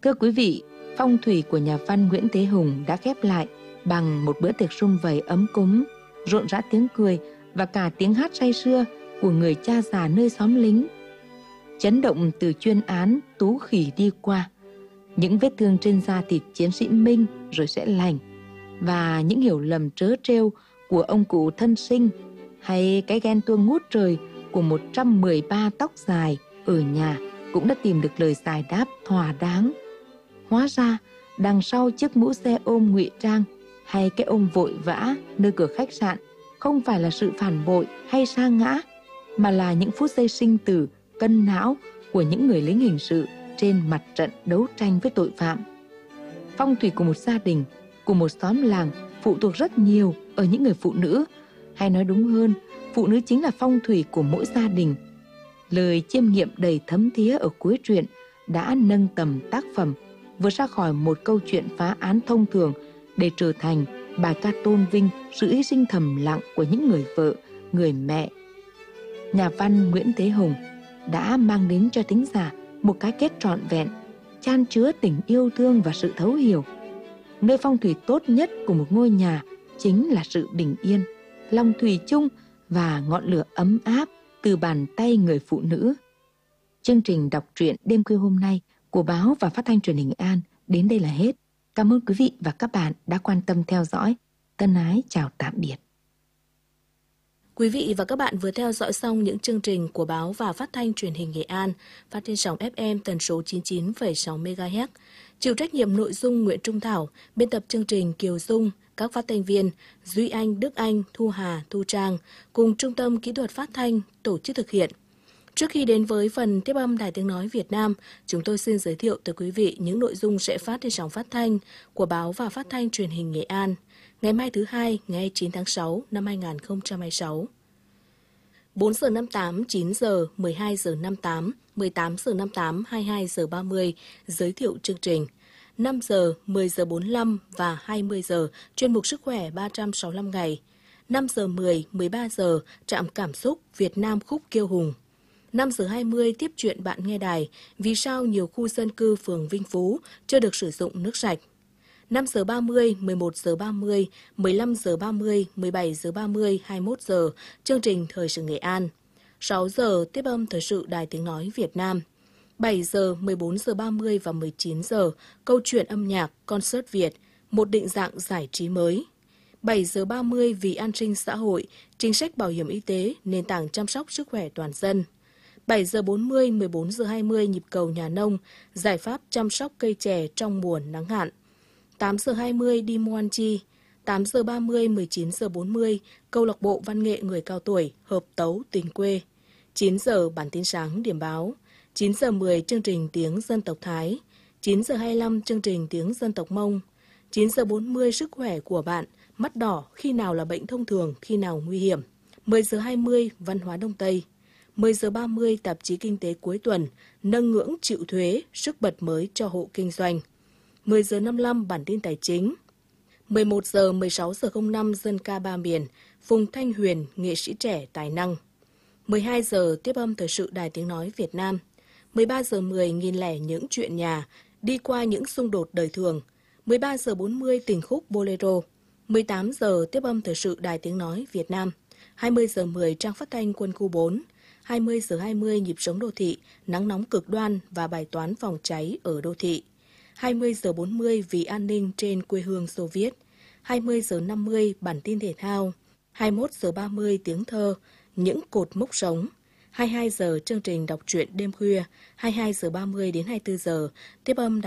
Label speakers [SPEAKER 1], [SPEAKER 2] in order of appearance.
[SPEAKER 1] Thưa quý vị, phong thủy của nhà văn Nguyễn Thế Hùng đã khép lại bằng một bữa tiệc sum vầy ấm cúng, rộn rã tiếng cười và cả tiếng hát say sưa của người cha già nơi xóm lính. Chấn động từ chuyên án Tú Khỉ đi qua, những vết thương trên da thịt chiến sĩ Minh rồi sẽ lành, và những hiểu lầm trớ trêu của ông cụ thân sinh, hay cái ghen tuông ngút trời của 113 tóc dài ở nhà cũng đã tìm được lời giải đáp thỏa đáng. Hóa ra, đằng sau chiếc mũ xe ôm ngụy trang hay cái ôm vội vã nơi cửa khách sạn không phải là sự phản bội hay sa ngã, mà là những phút giây sinh tử, cân não của những người lính hình sự trên mặt trận đấu tranh với tội phạm. Phong thủy của một gia đình, của một xóm làng phụ thuộc rất nhiều ở những người phụ nữ, hay nói đúng hơn, phụ nữ chính là phong thủy của mỗi gia đình. Lời chiêm nghiệm đầy thấm thía ở cuối truyện đã nâng tầm tác phẩm, vượt ra khỏi một câu chuyện phá án thông thường để trở thành bài ca tôn vinh sự hy sinh thầm lặng của những người vợ, người mẹ. Nhà văn Nguyễn Thế Hùng đã mang đến cho thính giả một cái kết trọn vẹn, chan chứa tình yêu thương và sự thấu hiểu. Nơi phong thủy tốt nhất của một ngôi nhà chính là sự bình yên, lòng thủy chung và ngọn lửa ấm áp từ bàn tay người phụ nữ. Chương trình đọc truyện đêm khuya hôm nay của báo và phát thanh truyền hình An đến đây là hết. Cảm ơn quý vị và các bạn đã quan tâm theo dõi. Thân ái chào tạm biệt.
[SPEAKER 2] Quý vị và các bạn vừa theo dõi xong những chương trình của báo và phát thanh truyền hình Nghệ An, phát trên sóng FM tần số 99,6 MHz. Chịu trách nhiệm nội dung Nguyễn Trung Thảo, biên tập chương trình Kiều Dung, các phát thanh viên Duy Anh, Đức Anh, Thu Hà, Thu Trang cùng Trung tâm Kỹ thuật Phát thanh tổ chức thực hiện. Trước khi đến với phần tiếp âm Đài Tiếng Nói Việt Nam, chúng tôi xin giới thiệu tới quý vị những nội dung sẽ phát trên sóng phát thanh của báo và phát thanh truyền hình Nghệ An ngày mai thứ Hai, ngày 9 tháng 6 năm 2026. 4 giờ 58, 9 giờ, 12 giờ 58, 18 giờ 58, 22 giờ 30, giới thiệu chương trình. 5 giờ, 10 giờ 45 và 20 giờ, chuyên mục Sức khỏe 365 ngày. 5 giờ 10, 13 giờ, trạm cảm xúc Việt Nam khúc kiêu hùng. 5 giờ 20 tiếp chuyện bạn nghe đài, vì sao nhiều khu dân cư phường Vinh Phú chưa được sử dụng nước sạch. 5 giờ 30, 11 giờ 30, 15 giờ 30, 17 giờ 30, 21 giờ, chương trình Thời sự Nghệ An. 6 giờ tiếp âm Thời sự Đài Tiếng Nói Việt Nam. 7 giờ, 14 giờ 30 và 19 giờ, câu chuyện âm nhạc, concert Việt, một định dạng giải trí mới. 7 giờ 30 vì an sinh xã hội, chính sách bảo hiểm y tế, nền tảng chăm sóc sức khỏe toàn dân. 7 giờ 40, 14 giờ 20, nhịp cầu nhà nông, giải pháp chăm sóc cây chè trong mùa nắng hạn. 8 giờ 20 đi mua ăn chi. 8 giờ 30, 19 giờ 40, câu lạc bộ văn nghệ người cao tuổi, hợp tấu tình quê. 9 giờ bản tin sáng điểm báo. 9 giờ 10 chương trình tiếng dân tộc Thái. 9 giờ 25 chương trình tiếng dân tộc Mông. 9 giờ 40 sức khỏe của bạn, mắt đỏ khi nào là bệnh thông thường, khi nào nguy hiểm. 10 giờ 20 văn hóa Đông Tây. 10 giờ 30 tạp chí kinh tế cuối tuần, nâng ngưỡng chịu thuế, sức bật mới cho hộ kinh doanh. 10 giờ 55 bản tin tài chính. 11 giờ 16 giờ 05 dân ca ba miền, Phùng Thanh Huyền, nghệ sĩ trẻ tài năng. 12 giờ tiếp âm Thời sự Đài Tiếng Nói Việt Nam. 13 giờ 10 nghìn lẻ những chuyện nhà, đi qua những xung đột đời thường. 13 giờ 40 tình khúc Bolero. 18 giờ tiếp âm Thời sự Đài Tiếng Nói Việt Nam. 20 giờ 10 trang phát thanh Quân khu 4. 20 giờ 20 nhịp sống đô thị, nắng nóng cực đoan và bài toán phòng cháy ở đô thị. 20 giờ 40 vì an ninh trên quê hương Xô Viết. 20 giờ 50 bản tin thể thao. 21 giờ 30 tiếng thơ, những cột mốc sống. 22 giờ chương trình đọc truyện đêm khuya. 22 giờ 30 đến 24 giờ tiếp âm